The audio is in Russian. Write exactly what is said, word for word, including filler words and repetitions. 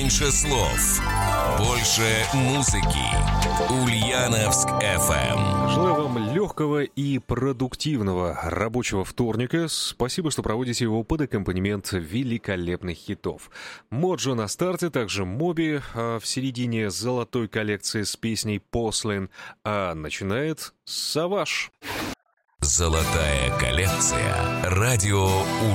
Меньше слов, больше музыки. Ульяновск эф эм. Желаю вам легкого и продуктивного рабочего вторника. Спасибо, что проводите его под аккомпанемент великолепных хитов. Моджо на старте, также Моби а в середине золотой коллекции с песней «Послен», а начинает Саваш. Золотая коллекция. Радио